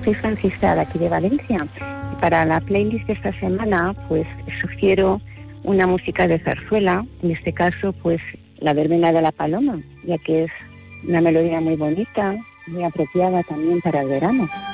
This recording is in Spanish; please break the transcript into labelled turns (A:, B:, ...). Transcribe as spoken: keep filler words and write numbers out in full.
A: soy Francisca, de aquí de Valencia. Y para la playlist de esta semana, pues sugiero una música de zarzuela, en este caso, pues la verbena de la paloma, ya que es una melodía muy bonita, muy apropiada también para el verano.